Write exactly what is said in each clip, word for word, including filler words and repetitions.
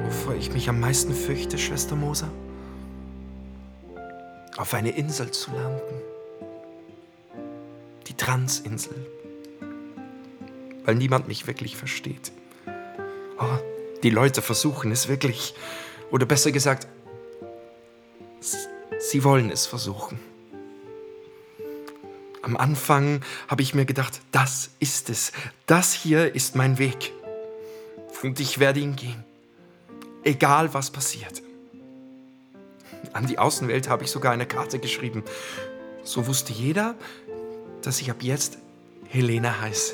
wovor ich mich am meisten fürchte, Schwester Moser? Auf eine Insel zu landen. Die Transinsel. Weil niemand mich wirklich versteht. Oh, die Leute versuchen es wirklich. Oder besser gesagt, sie wollen es versuchen. Am Anfang habe ich mir gedacht, das ist es. Das hier ist mein Weg. Und ich werde ihn gehen. Egal, was passiert. An die Außenwelt habe ich sogar eine Karte geschrieben. So wusste jeder, dass ich ab jetzt Helene heiße.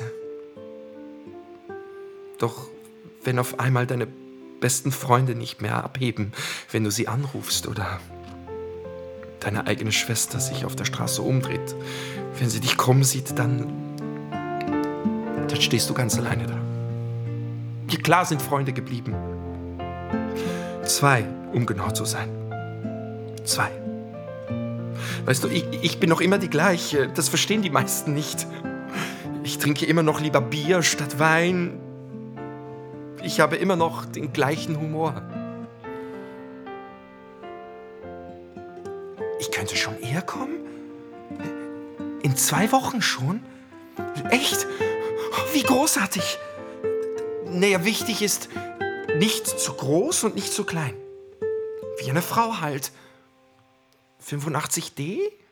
Doch wenn auf einmal deine besten Freunde nicht mehr abheben, wenn du sie anrufst oder deine eigene Schwester sich auf der Straße umdreht, wenn sie dich kommen sieht, dann, dann stehst du ganz alleine da. Ja, klar sind Freunde geblieben. Zwei, um genau zu sein. Zwei. Weißt du, ich, ich bin noch immer die gleiche. Das verstehen die meisten nicht. Ich trinke immer noch lieber Bier statt Wein. Ich habe immer noch den gleichen Humor. Ich könnte schon eher kommen? In zwei Wochen schon? Echt? Wie großartig! Naja, wichtig ist, nicht zu groß und nicht zu klein. Wie eine Frau halt. fünfundachtzig D?